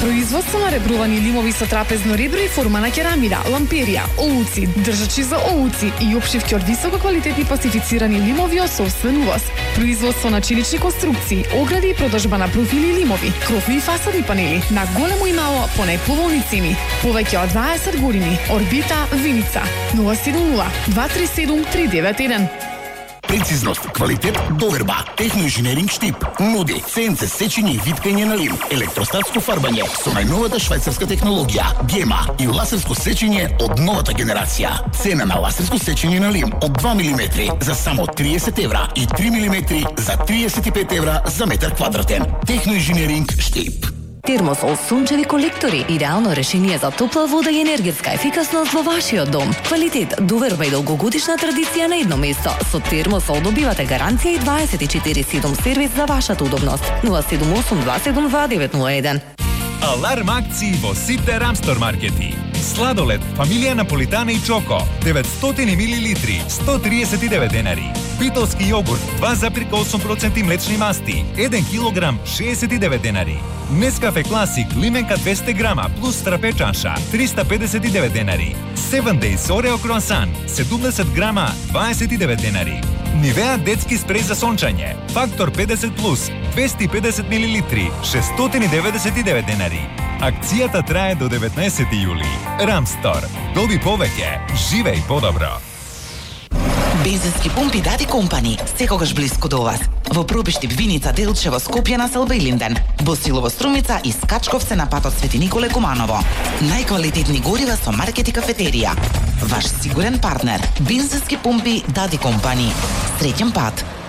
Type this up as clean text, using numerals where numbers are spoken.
Производство на ребрувани лимови со трапезно ребро и форма на керамида, ламперија, оуци, држачи за оуци и опшивки од високо квалитетни пластифицирани лимови од собствен увоз. Производство на чилични конструкции, огради и продажба на профили лимови, крофли и фасадни панели на големо и мало по најповолни цени. Повеќе од 20 години. Орбита Виница 070 237 391. Прецизност, квалитет, доверба. Техноинженеринг Штип нуди CNC сечење и виткање на лим, електростатско фарбање со најновата швајцарска технологија, гема и лазерско сечење од новата генерација. Цена на лазерско сечење на лим од 2 мм за само 30 евра и 3 мм за 35 евра за метар квадратен. Техноинженеринг Штип. Термосол сончеви колектори, идеално решение за топла вода и енергетска ефикасност во вашиот дом. Квалитет, доверба и долгогодишна традиција на едно место. Со Термосол добивате гаранција и 24/7 сервис за вашата удобност. 078 272 901. Аларм акции во сите Рамстор маркети. Сладолед, фамилија Наполитана и Чоко, 900 мл, 139 денари. Битолски јогурт, 2,8% млечни масти, 1 кг, 69 денари. Нескафе Класик, лименка 200 грама, плюс трапечанша, 359 денари. 7 Days Орео круасан, 70 грама, 29 денари. Нивеа детски спреј за сончање, фактор 50+, 250 мл, 699 денари. Акцијата трае до 19 јули. Рамстор. Доби повеќе, живеј подобро. Бензински пумпи Дади Компани, секогаш блиску до вас. Во Пробиштип, Виница, Делчево, Скопје, Населба и Линден. Босилово, Струмица и Скачковце на патот Свети Николе, Куманово. Најквалитетни горива со маркет и кафетерија. Ваш сигурен партнер. Бензински пумпи Дади Компани. Среќен пат.